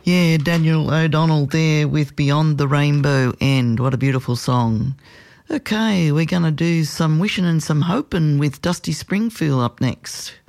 Yeah, Daniel O'Donnell there with Beyond the Rainbow End. What a beautiful song. Okay, we're going to do some wishing and some hoping with Dusty Springfield up next.